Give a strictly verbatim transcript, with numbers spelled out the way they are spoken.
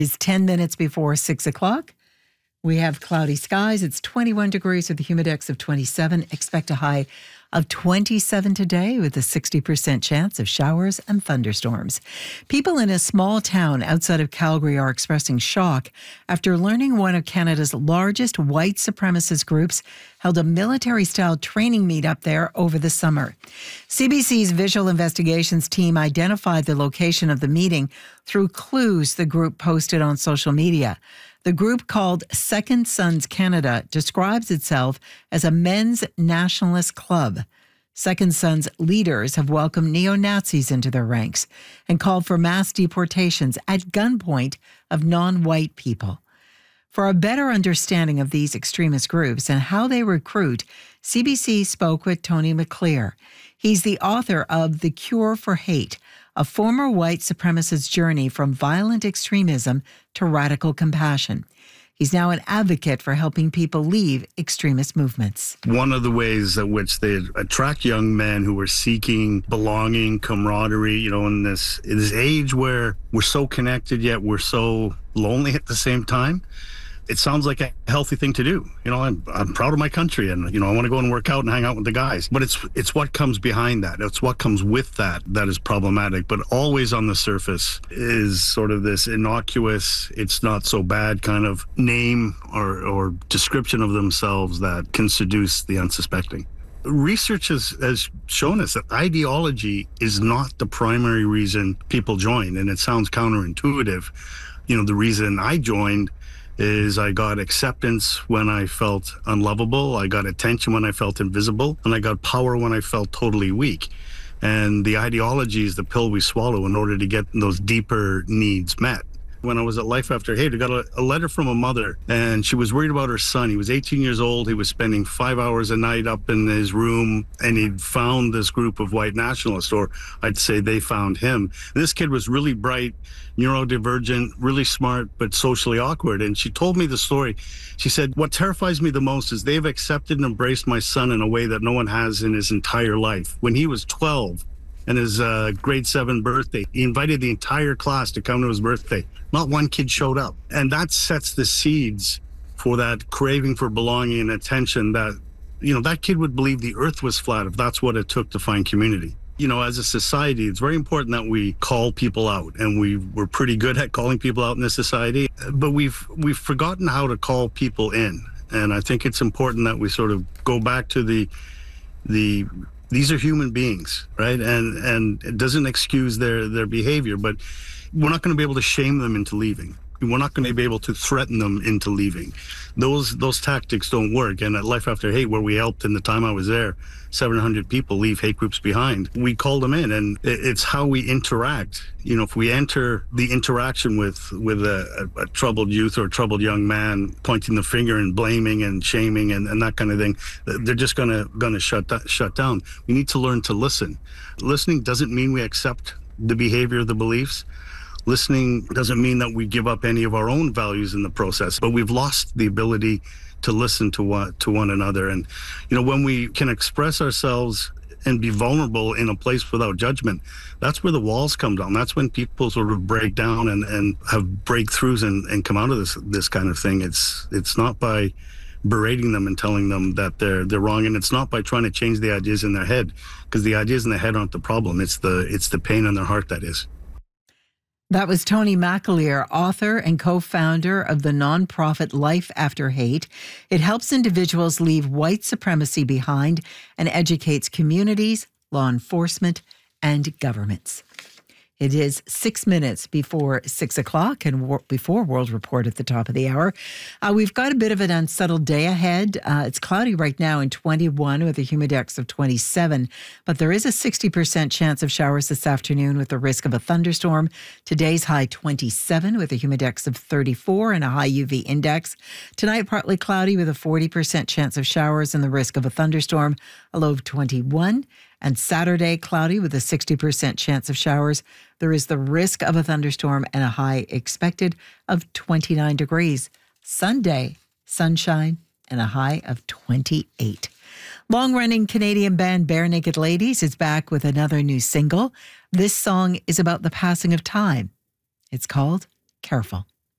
It's ten minutes before six o'clock. We have cloudy skies. It's twenty-one degrees with a humidex of twenty-seven. Expect a high of twenty-seven today with a sixty percent chance of showers and thunderstorms. People in a small town outside of Calgary are expressing shock after learning one of Canada's largest white supremacist groups held a military-style training meet up there over the summer. C B C's visual investigations team identified the location of the meeting through clues the group posted on social media. The group, called Second Sons Canada, describes itself as a men's nationalist club. Second Sons leaders have welcomed neo-Nazis into their ranks and called for mass deportations at gunpoint of non-white people. For a better understanding of these extremist groups and how they recruit, C B C spoke with Tony McClear. He's the author of The Cure for Hate, a former white supremacist's journey from violent extremism to radical compassion. He's now an advocate for helping people leave extremist movements. One of the ways in which they attract young men who are seeking belonging, camaraderie, you know, in this, in this age where we're so connected, yet we're so lonely at the same time. It sounds like a healthy thing to do. You know, I'm I'm proud of my country, and you know, I want to go and work out and hang out with the guys. But it's it's what comes behind that. It's what comes with that that is problematic. But always on the surface is sort of this innocuous, it's not so bad kind of name or or description of themselves that can seduce the unsuspecting. Research has, has shown us that ideology is not the primary reason people join, and it sounds counterintuitive. You know, the reason I joined is I got acceptance when I felt unlovable, I got attention when I felt invisible, and I got power when I felt totally weak. And the ideology is the pill we swallow in order to get those deeper needs met. When I was at Life After Hate, I got a, a letter from a mother, and she was worried about her son. He was eighteen years old. He was spending five hours a night up in his room, and he'd found this group of white nationalists, or I'd say they found him. And this kid was really bright, neurodivergent, really smart, but socially awkward. And she told me the story. She said, what terrifies me the most is they've accepted and embraced my son in a way that no one has in his entire life. When he was twelve, and his uh, grade seven birthday, he invited the entire class to come to his birthday. Not one kid showed up. And that sets the seeds for that craving for belonging and attention that, you know, that kid would believe the earth was flat if that's what it took to find community. You know, as a society, it's very important that we call people out, and we we're pretty good at calling people out in this society, but we've we've forgotten how to call people in. And I think it's important that we sort of go back to the the these are human beings, right? And and it doesn't excuse their, their behavior, but we're not going to be able to shame them into leaving. We're not going to be able to threaten them into leaving. Those those tactics don't work. And at Life After Hate, where we helped in the time I was there, seven hundred people leave hate groups behind, we called them in, and it's how we interact. You know, if we enter the interaction with with a, a, a troubled youth or a troubled young man, pointing the finger and blaming and shaming and, and that kind of thing, they're just gonna gonna shut that, shut down. We need to learn to listen. Listening doesn't mean we accept the behavior, the beliefs. Listening doesn't mean that we give up any of our own values in the process, but we've lost the ability to listen to one, to one another. And, you know, when we can express ourselves and be vulnerable in a place without judgment, that's where the walls come down. That's when people sort of break down and, and have breakthroughs and, and come out of this this kind of thing. It's it's not by berating them and telling them that they're they're wrong, and it's not by trying to change the ideas in their head, because the ideas in their head aren't the problem. It's the it's the pain in their heart that is. That was Tony McClear, author and co-founder of the nonprofit Life After Hate. It helps individuals leave white supremacy behind and educates communities, law enforcement, and governments. It is six minutes before six o'clock and war- before World Report at the top of the hour. Uh, we've got a bit of an unsettled day ahead. Uh, it's cloudy right now in twenty-one with a humidex of twenty-seven, but there is a sixty percent chance of showers this afternoon with the risk of a thunderstorm. Today's high twenty-seven with a humidex of thirty-four and a high U V index. Tonight, partly cloudy with a forty percent chance of showers and the risk of a thunderstorm, a low of twenty-one. And Saturday, cloudy with a sixty percent chance of showers. There is the risk of a thunderstorm and a high expected of twenty-nine degrees. Sunday, sunshine and a high of twenty-eight. Long-running Canadian band Bare Naked Ladies is back with another new single. This song is about the passing of time. It's called Careful.